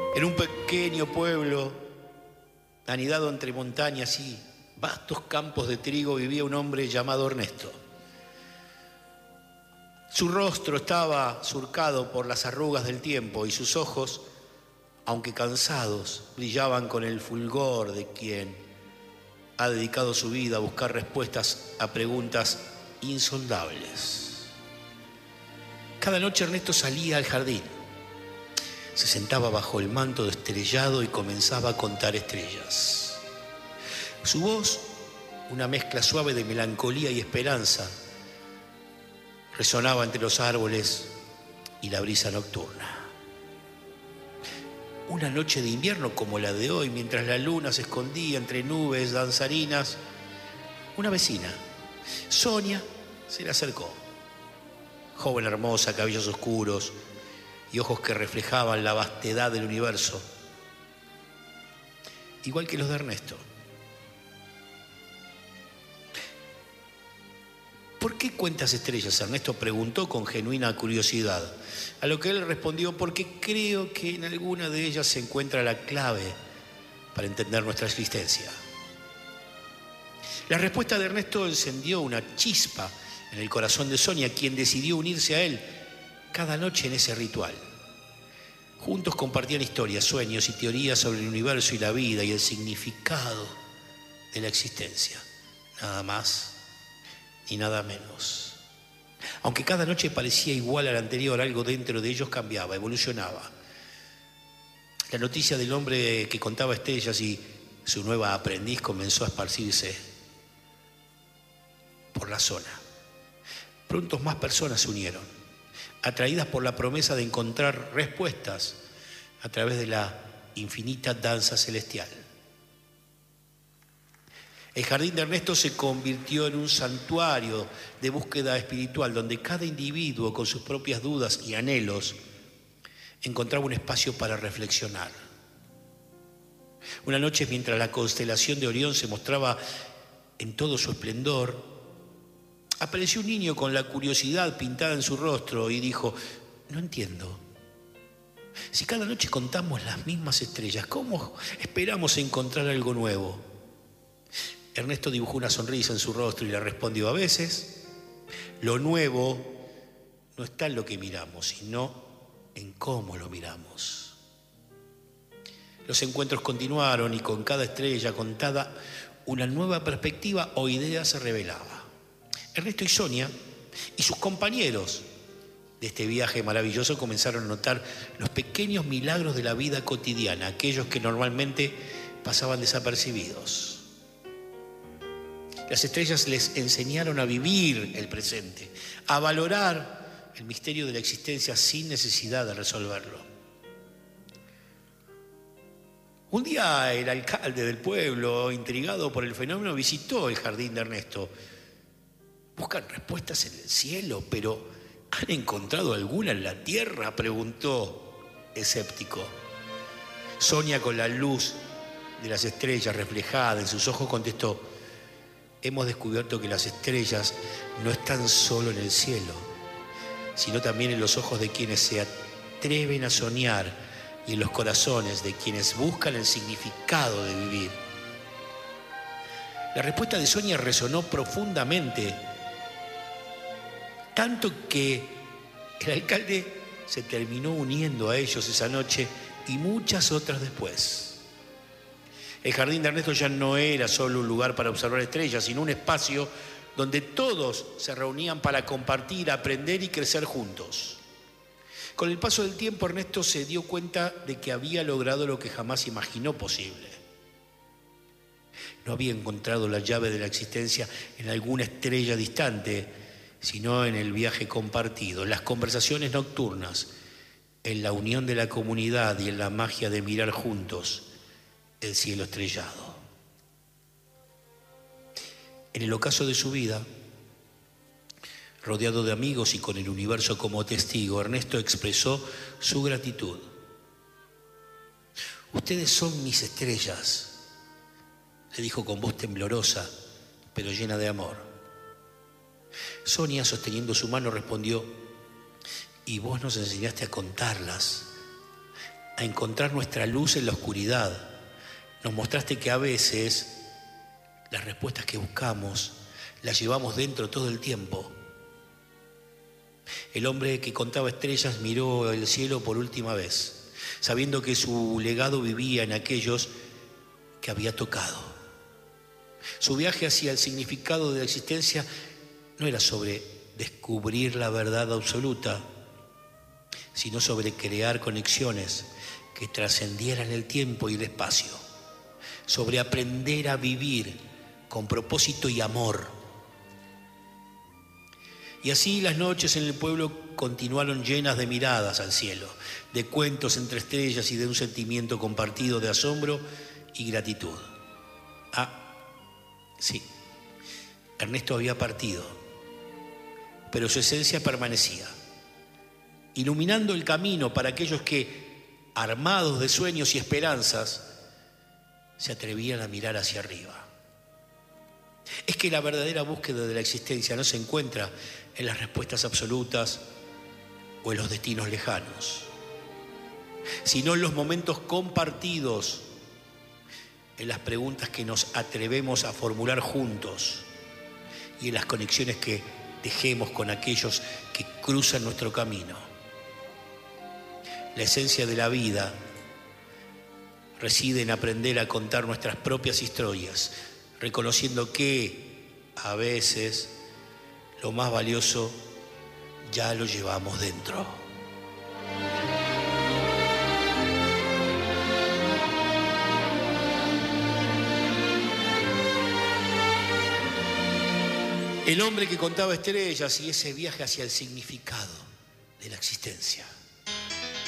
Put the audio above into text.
En un pequeño pueblo, anidado entre montañas y vastos campos de trigo, vivía un hombre llamado Ernesto. Su rostro estaba surcado por las arrugas del tiempo y sus ojos, aunque cansados, brillaban con el fulgor de quien ha dedicado su vida a buscar respuestas a preguntas insondables. Cada noche Ernesto salía al jardín, se sentaba bajo el manto estrellado y comenzaba a contar estrellas. Su voz, una mezcla suave de melancolía y esperanza, resonaba entre los árboles y la brisa nocturna. Una noche de invierno como la de hoy, mientras la luna se escondía entre nubes danzarinas, una vecina, Sonia, se le acercó. Joven hermosa, cabellos oscuros y ojos que reflejaban la vastedad del universo, igual que los de Ernesto. ¿Por qué cuentas estrellas?, Ernesto preguntó con genuina curiosidad. A lo que él respondió: porque creo que en alguna de ellas se encuentra la clave para entender nuestra existencia. La respuesta de Ernesto encendió una chispa en el corazón de Sonia, quien decidió unirse a él cada noche en ese ritual. Juntos compartían historias, sueños y teorías sobre el universo y la vida y el significado de la existencia. Nada más y nada menos. Aunque cada noche parecía igual a la anterior, algo dentro de ellos cambiaba, evolucionaba. La noticia del hombre que contaba estrellas y su nueva aprendiz comenzó a esparcirse por la zona. Pronto más personas se unieron, atraídas por la promesa de encontrar respuestas a través de la infinita danza celestial. El jardín de Ernesto se convirtió en un santuario de búsqueda espiritual, donde cada individuo, con sus propias dudas y anhelos, encontraba un espacio para reflexionar. Una noche, mientras la constelación de Orión se mostraba en todo su esplendor, apareció un niño con la curiosidad pintada en su rostro y dijo: no entiendo. Si cada noche contamos las mismas estrellas, ¿cómo esperamos encontrar algo nuevo? Ernesto dibujó una sonrisa en su rostro y le respondió: a veces lo nuevo no está en lo que miramos, sino en cómo lo miramos. Los encuentros continuaron y con cada estrella contada una nueva perspectiva o idea se revelaba. Ernesto y Sonia y sus compañeros de este viaje maravilloso comenzaron a notar los pequeños milagros de la vida cotidiana, aquellos que normalmente pasaban desapercibidos. Las estrellas les enseñaron a vivir el presente, a valorar el misterio de la existencia sin necesidad de resolverlo. Un día el alcalde del pueblo, intrigado por el fenómeno, visitó el jardín de Ernesto. ¿Buscan respuestas en el cielo, pero han encontrado alguna en la tierra?, preguntó escéptico. Sonia, con la luz de las estrellas reflejada en sus ojos, contestó: hemos descubierto que las estrellas no están solo en el cielo, sino también en los ojos de quienes se atreven a soñar y en los corazones de quienes buscan el significado de vivir. La respuesta de Sonia resonó profundamente, tanto que el alcalde se terminó uniendo a ellos esa noche y muchas otras después. El jardín de Ernesto ya no era solo un lugar para observar estrellas, sino un espacio donde todos se reunían para compartir, aprender y crecer juntos. Con el paso del tiempo, Ernesto se dio cuenta de que había logrado lo que jamás imaginó posible. No había encontrado la llave de la existencia en alguna estrella distante, sino en el viaje compartido, en las conversaciones nocturnas, en la unión de la comunidad y en la magia de mirar juntos el cielo estrellado. En el ocaso de su vida, rodeado de amigos y con el universo como testigo, Ernesto expresó su gratitud. Ustedes son mis estrellas, le dijo con voz temblorosa, pero llena de amor. Sonia, sosteniendo su mano, respondió: y vos nos enseñaste a contarlas, a encontrar nuestra luz en la oscuridad. Nos mostraste que a veces las respuestas que buscamos las llevamos dentro todo el tiempo. El hombre que contaba estrellas miró el cielo por última vez, sabiendo que su legado vivía en aquellos que había tocado. Su viaje hacia el significado de la existencia no era sobre descubrir la verdad absoluta, sino sobre crear conexiones que trascendieran el tiempo y el espacio, sobre aprender a vivir con propósito y amor. Y así las noches en el pueblo continuaron llenas de miradas al cielo, de cuentos entre estrellas y de un sentimiento compartido de asombro y gratitud. Sí, Ernesto había partido, pero su esencia permanecía, iluminando el camino para aquellos que, armados de sueños y esperanzas, se atrevían a mirar hacia arriba. Es que la verdadera búsqueda de la existencia no se encuentra en las respuestas absolutas o en los destinos lejanos, sino en los momentos compartidos, en las preguntas que nos atrevemos a formular juntos y en las conexiones que tejemos con aquellos que cruzan nuestro camino. La esencia de la vida reside en aprender a contar nuestras propias historias, reconociendo que, a veces, lo más valioso ya lo llevamos dentro. El hombre que contaba estrellas y ese viaje hacia el significado de la existencia.